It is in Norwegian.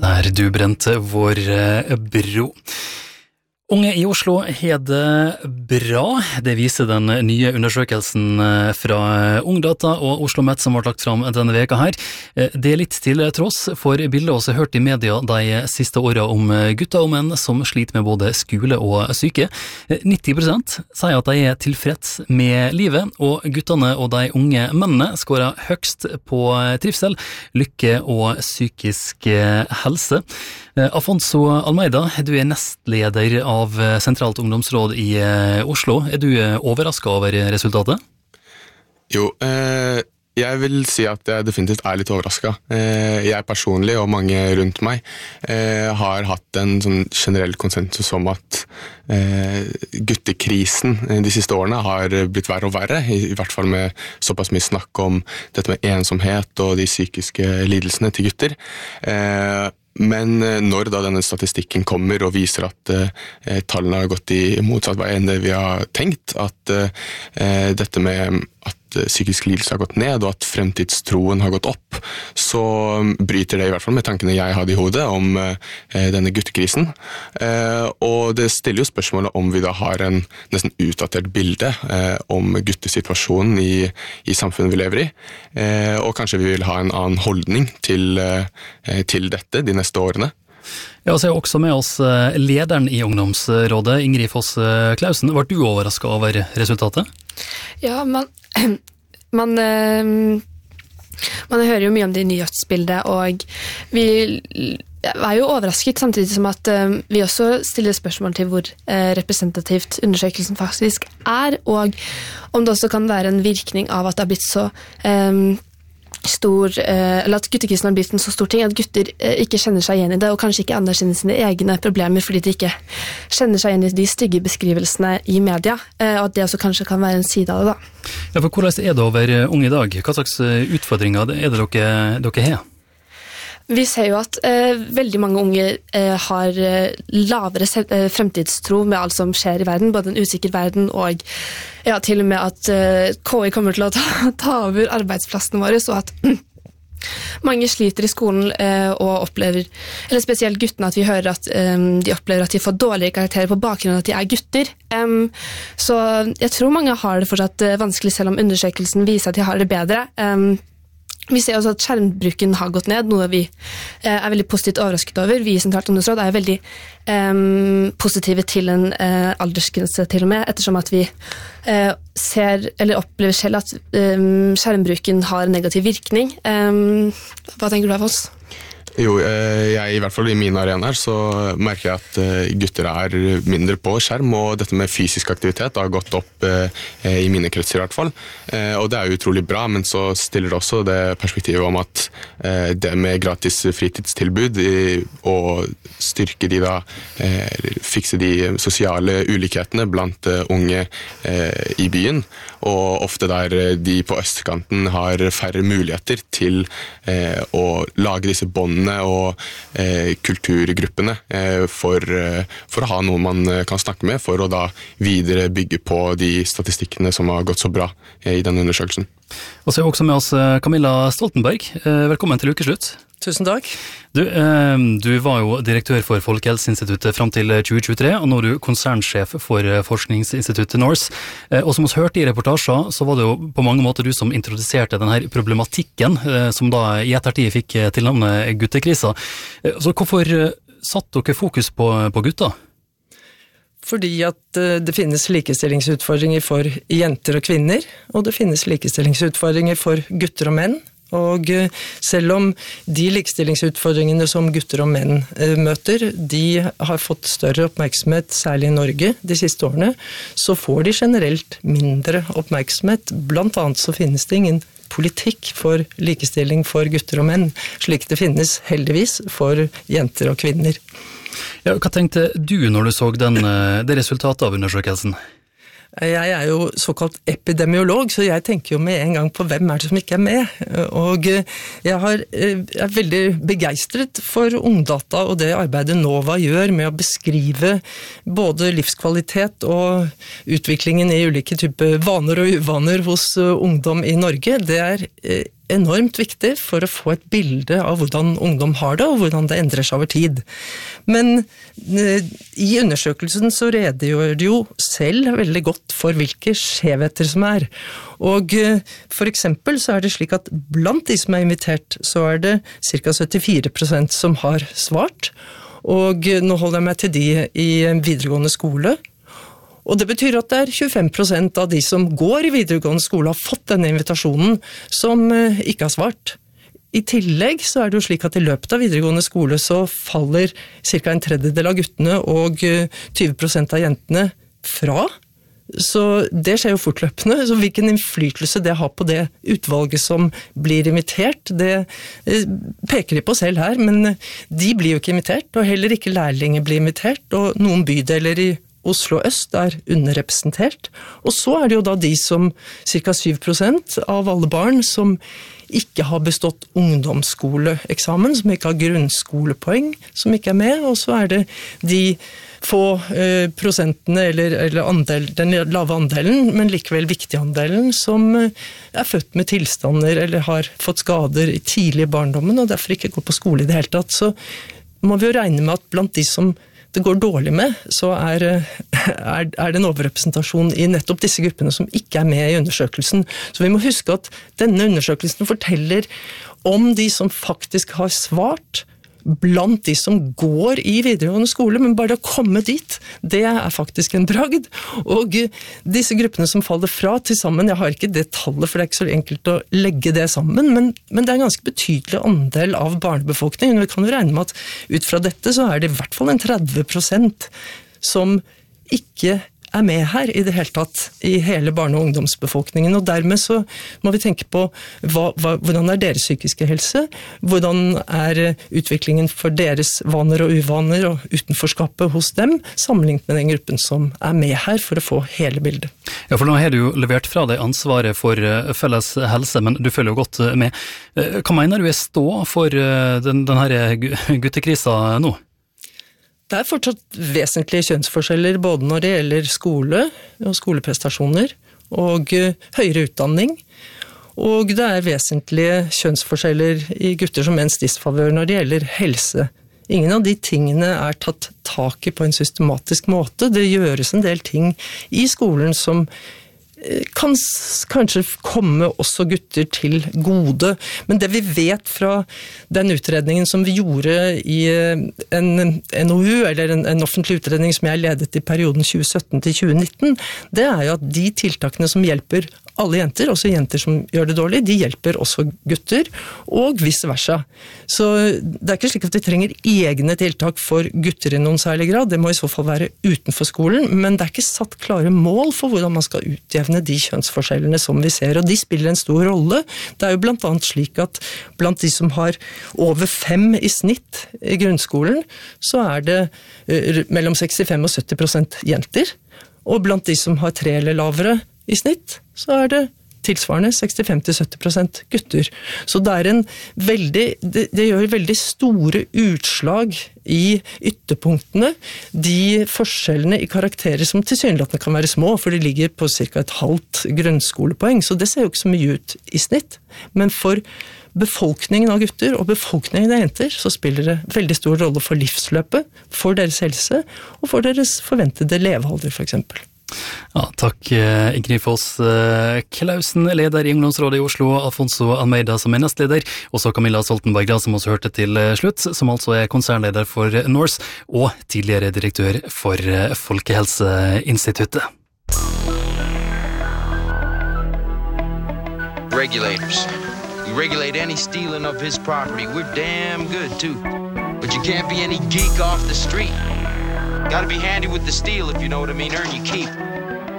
Der du brente vår bro. Unge i Oslo har det bra. Det viser den nye undersøkelsen fra Ungdata og Oslo Met som ble lagt fram denne veka her. Det litt til tross for bilder også hørt i media de siste årene om gutter og menn som sliter med både skole og syke. 90% sier at de er tilfreds med livet, og guttene og de unge mennene skårer høgst på trivsel, lykke og psykisk helse. Afonso Almeida, du er nestleder av Sentralt ungdomsråd i Oslo. Er du overrasket over resultatet? Jo, jeg vil si at jeg definitivt er litt overrasket. Jeg personlig og mange rundt meg har hatt en sånn generell konsensus om at guttekrisen de siste årene har blitt verre og verre, i hvert fall med såpass mye snakk om dette med ensomhet og de psykiske lidelsene til gutter. Men når da denne statistikken kommer og viser at tallene har gått i motsatt vei enn det vi har tenkt, at dette med at psykisk lidelse har gått ned og at fremtidstroen har gått opp, så bryter det i hvert fall med tankene jeg hadde i hodet om denne guttekrisen. Og det stiller jo spørsmålet om vi da har en nesten utdatert bilde om guttesituasjonen i samfunnet vi lever i, og kanskje vi vil ha en annen holdning til dette de neste årene. Ja, så er også med oss lederen i ungdomsrådet, Ingrid Foss Klausen. Var du overrasket over resultatet? Ja, man hører jo mye om det i nyhetsbildet, og vi er jo overrasket samtidig som at vi også stiller spørsmål til hvor representativt undersøkelsen faktisk er, og om det også kan være en virkning av at det har blitt så eller at guttekrisen har blitt en så stor ting at gutter ikke kjenner seg igjen i det og kanskje ikke anerkjenner sine egne problemer fordi de ikke kjenner seg igjen i de stygge beskrivelsene i media, og at det også kanskje kan være en side av det da. Ja, for hvordan er det over unge i dag? Hva slags utfordringer er det dere har? Vi ser jo at veldig mange unge har lavere fremtidstro med alt som skjer i verden, både en usikker verden og ja, til og med at KI kommer til å ta over arbeidsplassene våre, så at mange sliter i skolen og opplever, eller spesielt guttene, at vi hører at de opplever at de får dårlige karakterer på bakgrunn av at de er gutter. Så jeg tror mange har det fortsatt vanskelig, selv om undersøkelsen viser at de har det bedre. Vi ser også at skjermbruken har gått ned, noe vi er veldig positivt overrasket over. Vi i Sentralt ungdomsråd er veldig positive til en aldersgrense til og med, ettersom at vi ser, eller opplever selv at skjermbruken har negativ virkning. Hva tenker du av oss? Jo, jeg i hvert fall i mine arenaer så merker jeg at gutter er mindre på skjerm, og dette med fysisk aktivitet har gått opp i mine kretser i hvert fall. Og det er jo utrolig bra, men så stiller det også det perspektivet om at det med gratis fritidstilbud og styrke de da, fikse de sosiale ulikhetene blant unge i byen, og ofte der de på østkanten har færre muligheter til å lage disse båndene og kulturgruppene for å ha noen man kan snakke med, for å da videre bygge på de statistikkene som har gått så bra i denne undersøkelsen. Og så er også med oss Camilla Stoltenberg. Velkommen til ukeslutt. Tusen takk. Du var jo direktør for Folkehelseinstituttet frem til 2023, og nå er du konsernsjef for forskningsinstituttet Norse. Og som vi hørte i reportasjer, så var det jo på mange måter du som introduserte denne problematikken, som da i ettertid fikk til navnet guttekrisa. Så hvorfor satt dere fokus på gutta? Fordi at det finnes likestillingsutfordringer for jenter og kvinner, og det finnes likestillingsutfordringer for gutter og menn. Og selv om de likestillingsutfordringene som gutter og menn møter, de har fått større oppmerksomhet, særlig i Norge, de siste årene, så får de generelt mindre oppmerksomhet. Blant annet så finnes det ingen politikk for likestilling for gutter og menn, slik det finnes heldigvis for jenter og kvinner. Ja, hva tenkte du når du så det resultatet av undersøkelsen? Jeg er jo såkalt epidemiolog, så jeg tenker jo med en gang på hvem er det som ikke er med. Og jeg er veldig begeistret for Ungdata og det arbeidet NOVA gjør med å beskrive både livskvalitet og utviklingen i ulike typer vaner og uvaner hos ungdom i Norge. Det er enormt viktig for å få et bilde av hvordan ungdom har det, og hvordan det endrer seg over tid. Men i undersøkelsen så redegjør det jo selv veldig godt for hvilke skjevheter som Og for eksempel så det slik at blant de som invitert, så det ca. 74% som har svart, og nå holder jeg meg til de i videregående skole. Og det betyr at det 25% av de som går i videregående skole har fått denne invitasjonen, som ikke har svart. I tillegg så det jo slik at i løpet av videregående skole så faller ca. en tredjedel av guttene og 20% av jentene fra. Så det skjer jo fortløpende, så hvilken innflytelse det har på det utvalget som blir invitert, det peker de på selv her, men de blir jo ikke invitert, og heller ikke lærlinger blir invitert, og noen bydeler i Oslo Øst underrepresentert, og så det jo da de som ca. 7% av alle barn som ikke har bestått ungdomsskoleeksamen, som ikke har grunnskolepoeng, som ikke med, og så det de få prosentene eller den lave andelen, men likevel viktige andelen, som født med tilstander eller har fått skader i tidlig barndommen, og derfor ikke går på skole i det hele tatt. Så må vi jo regne med at blant de som det går dårlig med, så det en overrepresentasjon i nettopp disse gruppene som ikke med i undersøkelsen. Så vi må huske at denne undersøkelsen forteller om de som faktisk har svart, blant de som går i videregående skole, men bare å komme dit, det faktisk en bragd. Og disse gruppene som faller fra til sammen, jeg har ikke det tallet, for det ikke så enkelt å legge det sammen, men det en ganske betydelig andel av barnebefolkningen. Vi kan jo regne med at ut fra dette så det i hvert fall en 30% som ikke med her i det hele tatt i hele barne- og ungdomsbefolkningen, og dermed så må vi tenke på hvordan deres psykiske helse, hvordan utviklingen for deres vaner og uvaner og utenforskapet hos dem, sammenlignet med den gruppen som med her for å få hele bildet. Ja, for nå har du jo levert fra deg ansvaret for felles helse, men du følger jo godt med. Hva mener du stå for denne guttekrisa nå? Det fortsatt vesentlige kjønnsforskjeller både når det gjelder skole og skoleprestasjoner og høyere utdanning, og det vesentlige kjønnsforskjeller i gutter som menns disfavør når det gjelder helse. Ingen av de tingene tatt tak i på en systematisk måte. Det gjøres en del ting i skolen som kan kanskje komme også gutter til gode, men det vi vet fra den utredningen som vi gjorde i en NOU, eller en offentlig utredning som jeg ledet i perioden 2017 til 2019, det jo at de tiltakene som hjelper alle jenter, også jenter som gjør det dårlig, de hjelper også gutter, og vice versa. Så det ikke slik at vi trenger egne tiltak for gutter i noen særlig grad, det må i så fall være utenfor skolen, men det ikke satt klare mål for hvordan man skal utjevne de kjønnsforskjellene som vi ser, og de spiller en stor rolle. Det jo blant annet slik at blant de som har over 5 i snitt i grunnskolen, så det mellom 65 og 70% jenter, og blant de som har 3 eller lavere i snitt, så det tilsvarende 65-70% gutter. Så det gjør veldig store utslag i ytterpunktene, de forskjellene i karakterer som tilsynelatende kan være små, for de ligger på ca. et halvt grunnskolepoeng, så det ser jo ikke så mye ut i snitt. Men for befolkningen av gutter og befolkningen av jenter, så spiller det veldig stor rolle for livsløpet, for deres helse, og for deres forventede levealder, for eksempel. Ja, takk Ingrid Foss Klausen, leder i Ungdomsrådet i Oslo, Alfonso Almeida som nestleder, og så Camilla Soltenberg, som også hørte til slutt, som altså konsernleder for Norse og tidligere direktør for Folkehelseinstituttet. Regulators. You regulate any stealing of his property, we're damn good too. But you can't be any geek off the street. Gotta be handy with the steel, if you know what I mean, earn your keep.